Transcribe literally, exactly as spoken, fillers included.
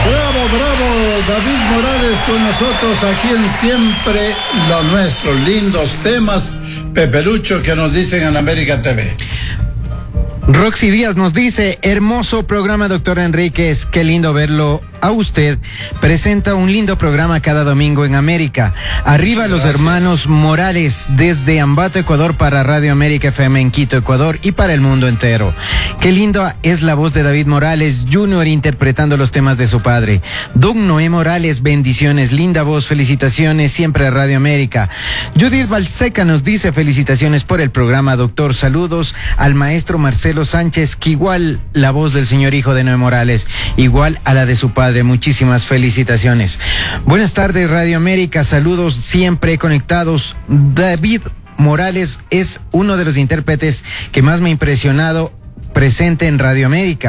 Bravo, bravo, David Morales con nosotros aquí en Siempre lo Nuestro. Lindos temas, Pepelucho, que nos dicen en América T V. Roxy Díaz nos dice, hermoso programa, doctor Enríquez, qué lindo verlo a usted. Presenta un lindo programa cada domingo en América. Arriba los hermanos Morales, desde Ambato, Ecuador, para Radio América F M en Quito, Ecuador, y para el mundo entero. Qué lindo es la voz de David Morales junior interpretando los temas de su padre. Don Noé Morales, bendiciones, linda voz, felicitaciones siempre a Radio América. Judith Balseca nos dice, felicitaciones por el programa, doctor. Saludos al maestro Marcelo Sánchez, que igual la voz del señor hijo de Noé Morales, igual a la de su padre. Muchísimas felicitaciones. Buenas tardes, Radio América. Saludos siempre conectados. David Morales es uno de los intérpretes que más me ha impresionado presente en Radio América.